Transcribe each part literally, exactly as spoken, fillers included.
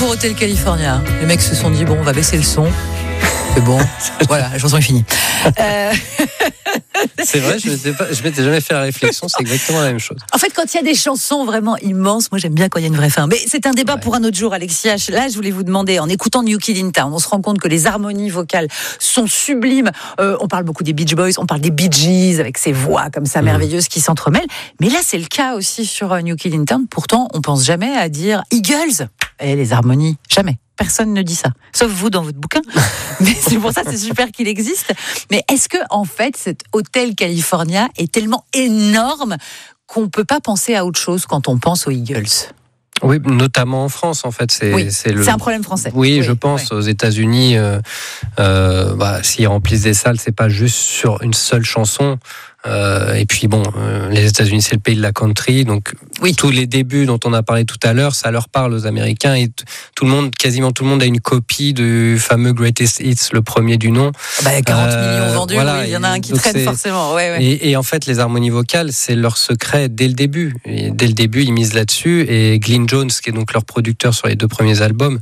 pour Hotel California. Les mecs se sont dit, bon, on va baisser le son. C'est bon, voilà, la chanson est finie. Euh... C'est vrai, je ne m'étais jamais fait la réflexion, c'est exactement la même chose. En fait, quand il y a des chansons vraiment immenses, moi j'aime bien quand il y a une vraie fin. Mais c'est un débat ouais. pour un autre jour, Alexis H. Là, je voulais vous demander, en écoutant New Kid in Town, on se rend compte que les harmonies vocales sont sublimes. Euh, on parle beaucoup des Beach Boys, on parle des Bee Gees, avec ces voix comme ça merveilleuses qui s'entremêlent. Mais là, c'est le cas aussi sur New Kid in Town. Pourtant, on pense jamais à dire Eagles. Et les harmonies, jamais. Personne ne dit ça, sauf vous dans votre bouquin. Mais c'est pour ça, c'est super qu'il existe. Mais est-ce que, en fait, cet Hotel California est tellement énorme qu'on peut pas penser à autre chose quand on pense aux Eagles ? Oui, notamment en France, en fait. C'est, oui, c'est, le... c'est un problème français. Oui, oui je oui. pense. Aux États-Unis, euh, euh, bah, s'ils remplissent des salles, c'est pas juste sur une seule chanson. Euh, et puis bon, euh, les États-Unis c'est le pays de la country, donc oui. tous les débuts dont on a parlé tout à l'heure, ça leur parle aux Américains et t- tout le monde, quasiment tout le monde a une copie du fameux Greatest Hits, le premier du nom. Bah, quarante euh, millions vendus, voilà, oui, il y en a un qui traîne forcément. Ouais, ouais. Et, et en fait, les harmonies vocales, c'est leur secret dès le début. Et dès le début, ils misent là-dessus. Et Glyn Jones, qui est donc leur producteur sur les deux premiers albums,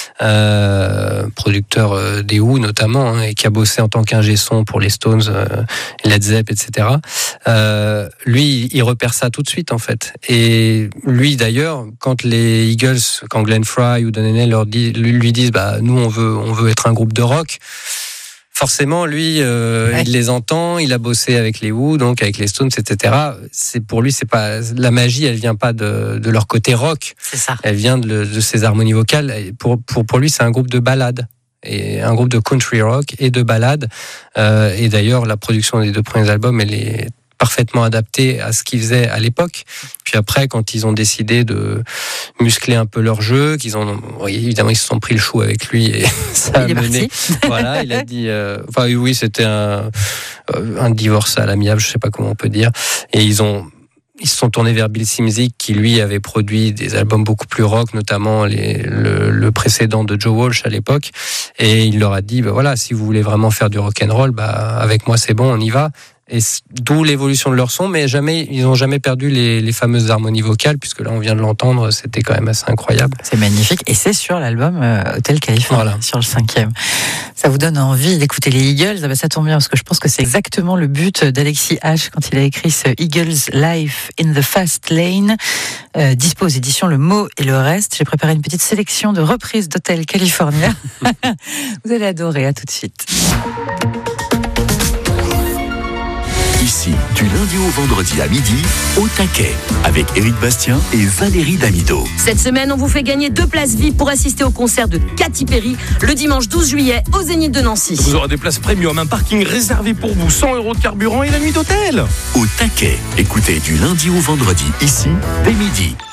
euh, producteur euh, des Who notamment, hein, et qui a bossé en tant qu'ingé son pour les Stones, euh, Led Zepp, et cetera. Euh, lui, il repère ça tout de suite en fait. Et lui d'ailleurs, quand les Eagles, quand Glenn Frey ou Don Henley leur dit, lui, lui disent, bah nous on veut, on veut être un groupe de rock. Forcément, lui, euh, ouais. il les entend. Il a bossé avec les Who, donc avec les Stones, et cetera. C'est pour lui, c'est pas la magie. Elle vient pas de, de leur côté rock. C'est ça. Elle vient de, de ses harmonies vocales. Pour pour pour lui, c'est un groupe de ballades. Et un groupe de country rock et de ballades. Euh, et d'ailleurs, la production des deux premiers albums, elle est parfaitement adaptée à ce qu'ils faisaient à l'époque. Puis après, quand ils ont décidé de muscler un peu leur jeu, qu'ils ont, oui, évidemment, ils se sont pris le chou avec lui et ça il a mené. Voilà, il a dit, euh, enfin oui, c'était un, un divorce à l'amiable, je sais pas comment on peut dire. Et ils ont Ils se sont tournés vers Bill Szymczyk, qui lui avait produit des albums beaucoup plus rock, notamment les, le, le précédent de Joe Walsh à l'époque. Et il leur a dit, bah voilà, si vous voulez vraiment faire du rock and roll, bah avec moi c'est bon, on y va. Et d'où l'évolution de leur son, mais jamais, ils n'ont jamais perdu les, les fameuses harmonies vocales, puisque là on vient de l'entendre, c'était quand même assez incroyable. C'est magnifique, et c'est sur l'album euh, Hotel California, voilà. Sur le cinquième. Ça vous donne envie d'écouter les Eagles? Ah ben ça tombe bien, parce que je pense que c'est exactement le but d'Alexis H quand il a écrit ce Eagles Life in the Fast Lane, euh, dispo aux éditions Le Mot et le Reste. J'ai préparé une petite sélection de reprises d'Hotel California. Vous allez adorer, à tout de suite. Ici, du lundi au vendredi à midi, au taquet, avec Éric Bastien et Valérie Damido. Cette semaine, on vous fait gagner deux places V I P pour assister au concert de Katy Perry le dimanche douze juillet au Zénith de Nancy. Vous aurez des places premium, un parking réservé pour vous, cent euros de carburant et la nuit d'hôtel. Au taquet, écoutez du lundi au vendredi, ici, dès midi.